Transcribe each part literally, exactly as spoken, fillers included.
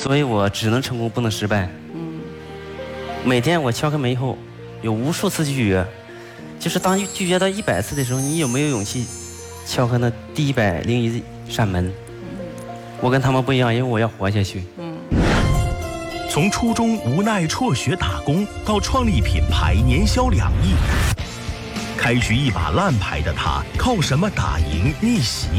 所以我只能成功不能失败。嗯，每天我敲开门以后，有无数次拒绝，就是当拒绝到一百次的时候，你有没有勇气敲开那第一百零一扇门？我跟他们不一样，因为我要活下去。嗯。 从初中无奈辍学打工，到创立品牌年销两亿，开局一把烂牌的他，靠什么打赢逆袭？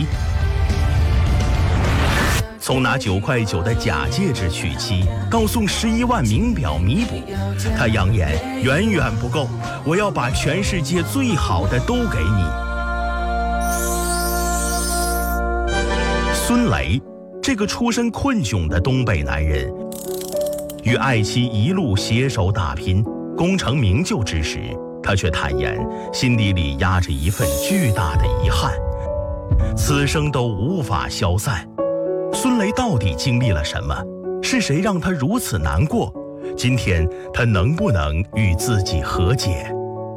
从拿九块九的假戒指娶妻，到送十一万名表弥补，他扬言远远不够，我要把全世界最好的都给你。孙雷，这个出身困窘的东北男人，与爱妻一路携手打拼，功成名就之时，他却坦言心底里压着一份巨大的遗憾，此生都无法消散。孙雷到底经历了什么？是谁让他如此难过？今天他能不能与自己和解？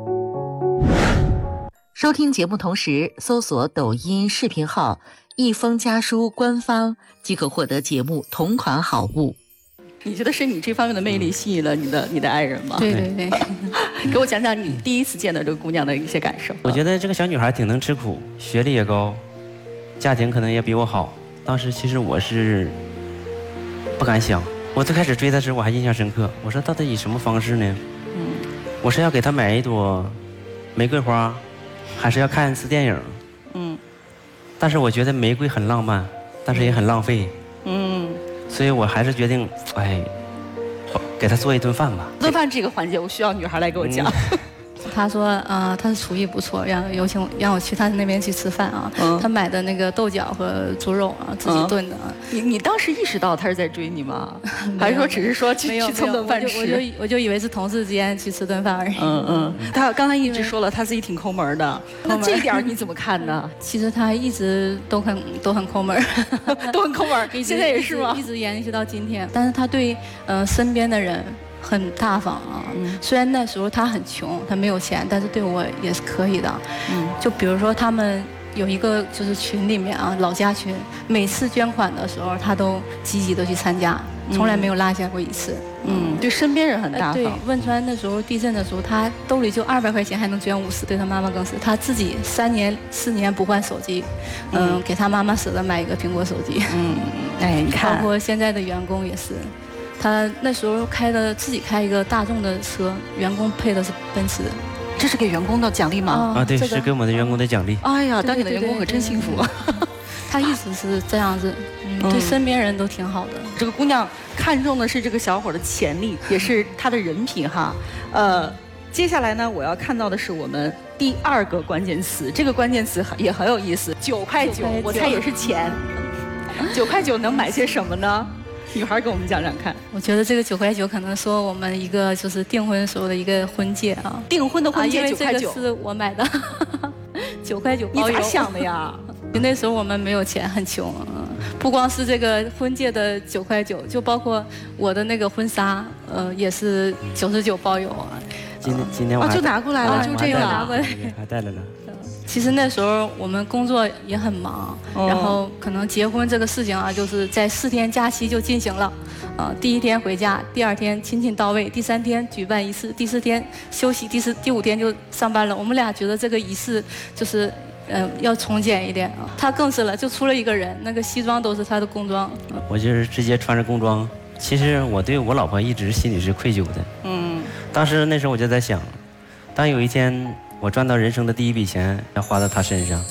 收听节目同时搜索抖音视频号一封家书官方，即可获得节目同款好物。 你觉得是你这方面的魅力吸引了你的你的爱人吗？ 对对对， 给我讲讲你第一次见到这个姑娘的一些感受。 我觉得这个小女孩挺能吃苦，学历也高，家庭可能也比我好。当时其实我是不敢想，我最开始追她时我还印象深刻。我说到底以什么方式呢？嗯，我是要给她买一朵玫瑰花，还是要看一次电影？嗯，但是我觉得玫瑰很浪漫，但是也很浪费。嗯。所以我还是决定，哎，给他做一顿饭吧。 做饭这个环节，我需要女孩来给我讲。嗯、 他说，啊、呃，他的厨艺不错，让有请让我去他那边去吃饭啊。嗯、他买的那个豆角和猪肉啊，自己炖的。嗯、 你你当时意识到他是在追你吗？还是说只是说去去蹭顿饭吃？ 我就我就我就以为是同事间去吃顿饭而已。 嗯嗯。他刚才一直说了，他自己挺抠门的。那这一点你怎么看呢？ 其实他一直都很都很抠门， 都很抠门。现在也是吗？ 一直延续到今天。但是他对呃身边的人很大方啊。嗯、虽然那时候他很穷，他没有钱，但是对我也是可以的。嗯。就比如说他们有一个就是群里面啊，老家群，每次捐款的时候他都积极的去参加，从来没有落下过一次。 嗯，对身边人很大方。 对，汶川那时候地震的时候，他兜里就二百块钱，还能捐五十，对他妈妈更是，他自己三年四年不换手机，嗯，嗯给他妈妈舍得买一个苹果手机。 嗯，哎，你看， 包括现在的员工也是，他那时候开的自己开一个大众的车，员工配的是奔驰。 这是给员工的奖励吗？ 啊，对，这个、是给我们的员工的奖励。 哎呀，当你的员工可真幸福。 他一直是这样子，嗯，对身边人都挺好的。 这个姑娘看中的是这个小伙的潜力，也是他的人品哈。呃，接下来呢，我要看到的是我们第二个关键词，这个关键词也很有意思，九块九，我猜也是钱。九块九能买些什么呢？女孩给我们讲讲看。 我觉得这个九块九可能说我们一个就是订婚时候的一个婚戒啊， 订婚的婚戒九块九， 因为这个是我买的，九块九包邮。 你咋想的呀？ 那时候我们没有钱，很穷，不光是这个婚戒的九块九，就包括我的那个婚纱，呃，也是九十九包邮啊。 今天今天我哦就拿过来了，就这个拿过来， 还带着呢。 其实那时候我们工作也很忙，哦、然后可能结婚这个事情啊，就是在四天假期就进行了，呃，第一天回家，第二天亲亲到位，第三天举办仪式，第四天休息，第四第五天就上班了。我们俩觉得这个仪式就是。嗯、呃，要从简一点啊。他更是了，就出了一个人，那个西装都是他的工装。 我就是直接穿着工装。其实我对我老婆一直心里是愧疚的。嗯。当时那时候我就在想，当有一天我赚到人生的第一笔钱，要花到她身上。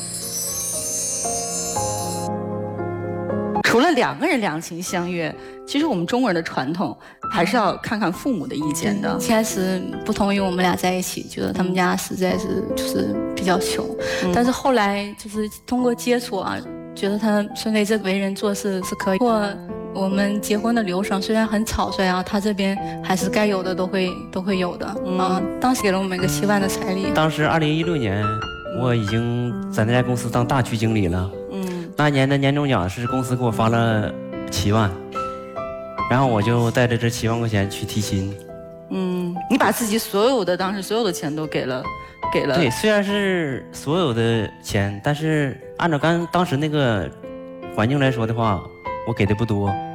除了两个人两情相悦，其实我们中国人的传统还是要看看父母的意见的。 开始不同意我们俩在一起，觉得他们家实在是就是比较穷，嗯、但是后来就是通过接触啊，觉得他孙雷这为人做事是可以。过我们结婚的流程虽然很草率啊，他这边还是该有的都会都会有的。嗯、啊，当时给了我们一个七万的彩礼。 当时二零一六年，我已经在那家公司当大区经理了。嗯。那年的年终奖是公司给我发了七万，然后我就带着这七万块钱去提亲。 嗯，你把自己所有的当时所有的钱都给了，给了。 对，虽然是所有的钱，但是按照刚当时那个环境来说的话，我给的不多。